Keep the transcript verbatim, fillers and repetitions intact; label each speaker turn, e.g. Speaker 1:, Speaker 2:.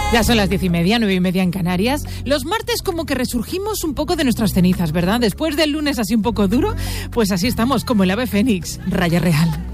Speaker 1: Ya son las diez y media, nueve y media en Canarias. Los martes como que resurgimos un poco de nuestras cenizas, ¿verdad? Después del lunes así un poco duro, pues así estamos, como el ave fénix, Raya Real.